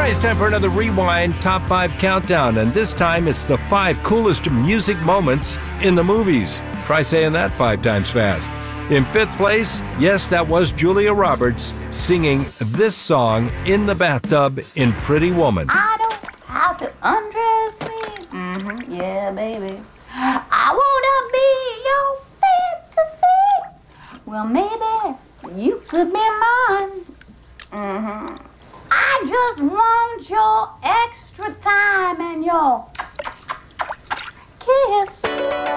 it's time for another Rewind Top 5 Countdown, and this time it's the 5 coolest music moments in the movies. Try saying that 5 times fast. In 5th place, yes, that was Julia Roberts singing this song in the bathtub in Pretty Woman. I don't have to undress me. Yeah, baby. I wanna be your fantasy. Well, maybe you could be mine. I just want your extra time and your kiss.